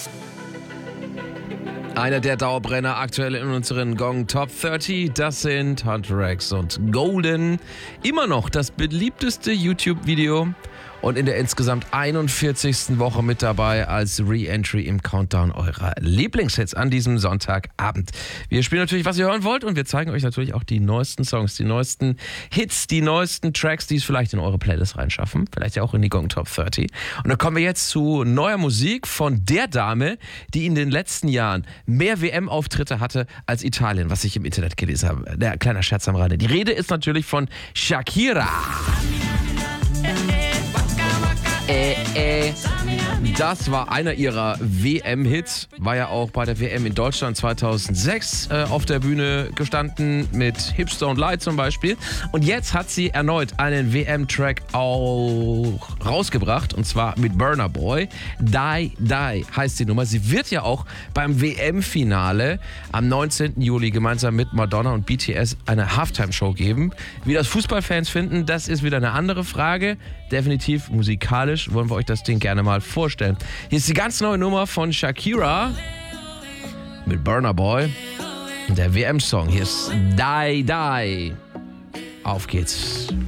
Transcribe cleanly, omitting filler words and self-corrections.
Einer der Dauerbrenner aktuell in unseren Gong Top 30, das sind Hunter X und Golden. Immer noch das beliebteste YouTube-Video und in der insgesamt 41. Woche mit dabei als Re-Entry im Countdown eurer Lieblingshits an diesem Sonntagabend. Wir spielen natürlich, was ihr hören wollt, und wir zeigen euch natürlich auch die neuesten Songs, die neuesten Hits, die neuesten Tracks, die es vielleicht in eure Playlist reinschaffen, vielleicht ja auch in die Gong Top 30. Und dann kommen wir jetzt zu neuer Musik von der Dame, die in den letzten Jahren mehr WM-Auftritte hatte als Italien, was ich im Internet gelesen habe. Der kleiner Scherz am Rande. Die Rede ist natürlich von Shakira. Das war einer ihrer WM-Hits, war ja auch bei der WM in Deutschland 2006 auf der Bühne gestanden mit Hips Don't Lie zum Beispiel. Und jetzt hat sie erneut einen WM-Track auch rausgebracht, und zwar mit Burna Boy. Die Die heißt die Nummer. Sie wird ja auch beim WM-Finale am 19. Juli gemeinsam mit Madonna und BTS eine Halftime-Show geben. Wie das Fußballfans finden, das ist wieder eine andere Frage. Definitiv musikalisch wollen wir euch das Ding gerne mal vorstellen. Hier ist die ganz neue Nummer von Shakira mit Burna Boy. Der WM-Song. Hier ist Die Die. Auf geht's.